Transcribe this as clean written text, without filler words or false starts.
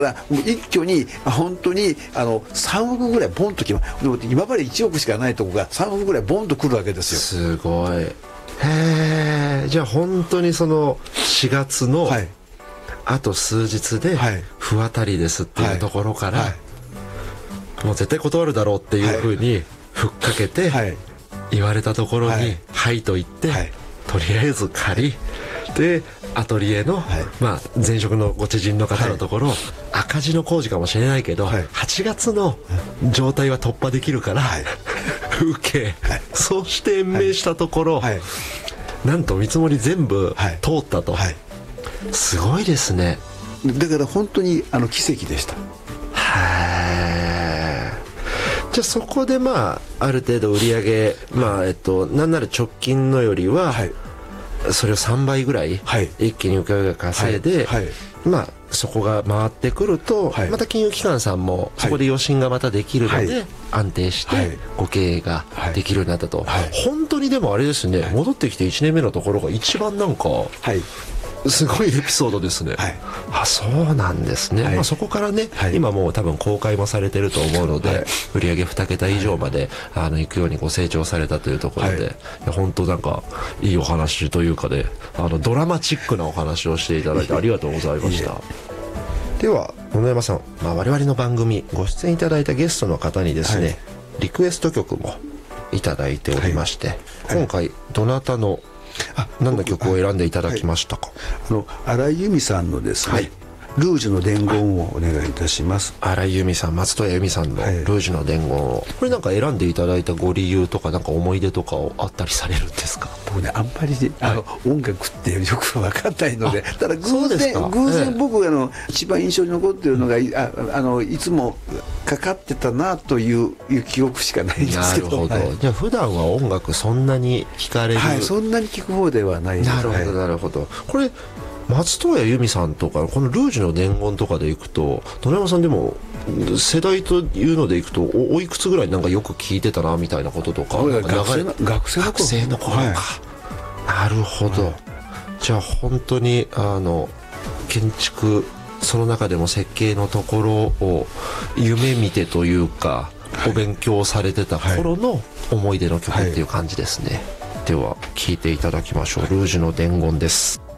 もう一挙に本当に3億ぐらいボンときま、今まで1億しかないとこが3億ぐらいボンとくるわけですよ。 すごい。へえ。じゃあ本当にその4月のあと数日で不当たりですっていうところから、もう絶対断るだろうっていうふうにふっかけて言われたところに「はい」と言って、とりあえず借りでアトリエの、前職のご知人の方のところ、赤字の工事かもしれないけど、8月の状態は突破できるから、受け、そうして延命したところ、なんと見積もり全部通ったと、すごいですね。 だから本当に奇跡でした。 じゃあそこである程度売り上げ、なんなら直近のよりは、それを3倍ぐらい一気に請負が稼いで、そこが回ってくると、また金融機関さんもそこで余震がまたできるので、安定してご経営ができるようになったと。本当にでもあれですね、戻ってきて1年目のところが一番なんかすごいエピソードですね。あ、そうなんですね。そこからね、今もう多分公開もされてると思うので、売上2桁以上まで行くようにご成長されたというところで、本当なんかいいお話というかで、ドラマチックなお話をしていただいてありがとうございました。では野々山さん、我々の番組ご出演いただいたゲストの方にですね、リクエスト曲もいただいておりまして、今回どなたの何の曲を選んでいただきましたか？ 荒井由実さんのですね、ルージュの伝言をお願いいたします。 荒井由実さん、松任谷由実さんのルージュの伝言を、これなんか選んでいただいたご理由とかなんか思い出とかあったりされるんですか？ 僕ね、あんまり音楽ってよく分かんないので、ただ偶然僕一番印象に残っているのがいつもかかってたなという記憶しかないんですけど。なるほど。 じゃあ普段は音楽そんなに聴かれる？ そんなに聴く方ではないです。 なるほどなるほど。これ松任谷由実さんとかこのルージュの伝言とかでいくと、野々山さんでも世代というのでいくとおいくつぐらいなんかよく聞いてたなみたいなこととか、 学生の頃か。 なるほど。じゃあ本当に建築、その中でも設計のところを夢見てというか、お勉強されてた頃の思い出の曲っていう感じですね。では聴いていただきましょう。ルージュの伝言です。